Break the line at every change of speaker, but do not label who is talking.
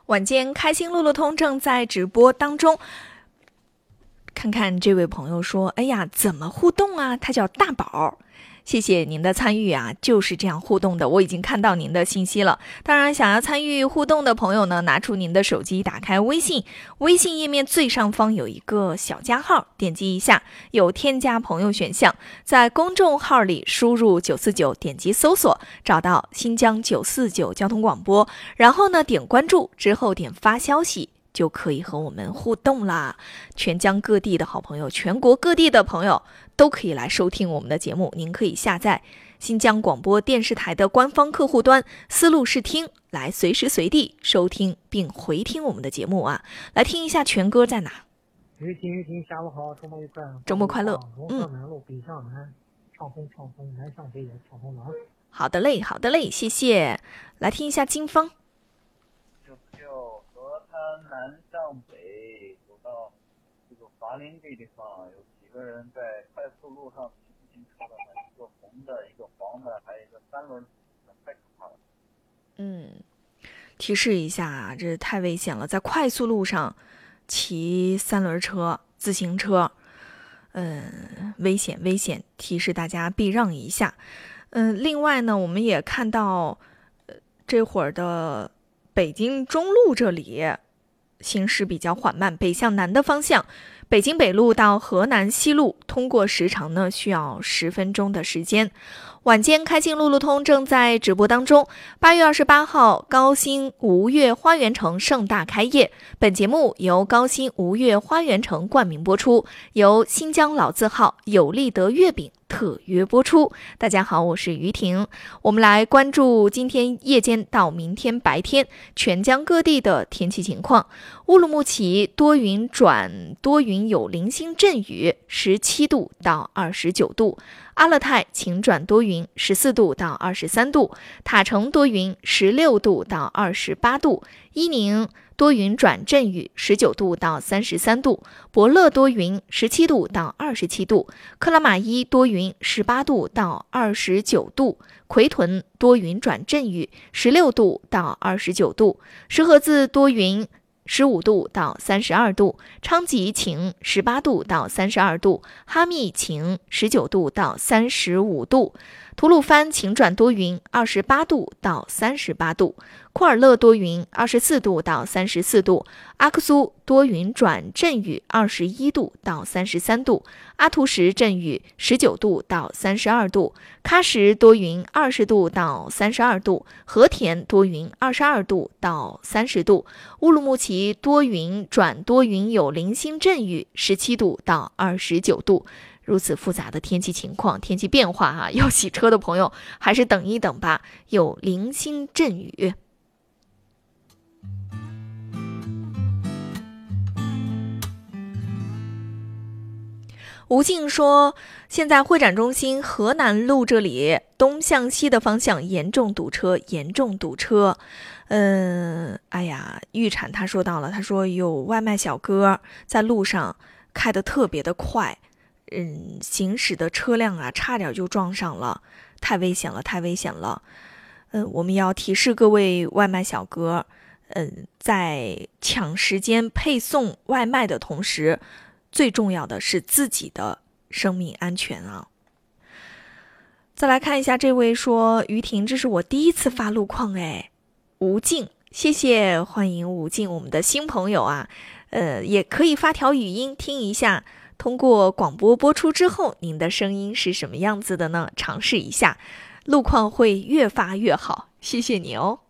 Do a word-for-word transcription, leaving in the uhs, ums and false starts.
晚间开心路路通正在直播当中。看看这位朋友说，哎呀，怎么互动啊？他叫大宝。谢谢您的参与啊，就是这样互动的。我已经看到您的信息了。当然，想要参与互动的朋友呢，拿出您的手机，打开微信，微信页面最上方有一个小加号，点击一下，有添加朋友选项，在公众号里输入九四九，点击搜索，找到新疆九四九交通广播，然后呢点关注，之后点发消息，就可以和我们互动啦。全疆各地的好朋友，全国各地的朋友都可以来收听我们的节目。您可以下载新疆广播电视台的官方客户端思路视听，来随时随地收听并回听我们的节目啊。来听一下全歌在哪。
雨婷雨婷，下午好，周末愉快。
周末快乐。
龙河南路北向南，畅风畅风，南向北也畅风廊。
好的嘞，好的嘞，谢谢。来听一下金芳。
就就河滩南向北走到这个华林这地方，有几个人在快速路上骑自行车的，一个红的，一个黄的，还有一个三轮，太可怕了。
嗯，提示一下啊，这太危险了，在快速路上骑三轮车、自行车，嗯，危险危险，提示大家避让一下。嗯，另外呢，我们也看到，呃，这会儿的北京中路这里行驶比较缓慢，北向南的方向，北京北路到河南西路，通过时长呢需要十分钟的时间。晚间开心路路通正在直播当中。八月二十八号，高新吴越花园城盛大开业。本节目由高新吴越花园城冠名播出，由新疆老字号有利德月饼特约播出。大家好，我是于婷。我们来关注今天夜间到明天白天全疆各地的天气情况。乌鲁木齐多云转多云，有零星阵雨，十七度到二十九度。阿勒泰晴转多云，十四度到二十三度。塔城多云，十六度到二十八度。伊宁多云转阵雨，十九度到三十三度。博乐多云，十七度到二十七度。克拉玛依多云，十八度到二十九度。奎屯多云转阵雨，十六度到二十九度。石河子多云，十五度到三十二度。昌吉晴，十八度到三十二度。哈密晴，十九度到三十五度。吐鲁番晴转多云，二十八度到三十八度。库尔勒多云，二十四度到三十四度。阿克苏多云转阵雨，二十一度到三十三度。阿图什阵雨，十九度到三十二度。喀什多云，二十度到三十二度。和田多云，二十二度到三十度。乌鲁木齐多云转多云，有零星阵雨，十七度到二十九度。如此复杂的天气情况、天气变化啊，要洗车的朋友还是等一等吧，有零星阵雨。吴静说，现在会展中心河南路这里东向西的方向严重堵车，严重堵车。嗯，哎呀，预产他说到了，他说有外卖小哥在路上开得特别的快，嗯，行驶的车辆啊，差点就撞上了，太危险了，太危险了。嗯，我们要提示各位外卖小哥，嗯，在抢时间配送外卖的同时，最重要的是自己的生命安全啊。再来看一下这位说，于婷，这是我第一次发路况哎，吴静，谢谢，欢迎吴静，我们的新朋友啊，呃，也可以发条语音听一下。通过广播播出之后，您的声音是什么样子的呢？尝试一下，路况会越发越好。谢谢你哦。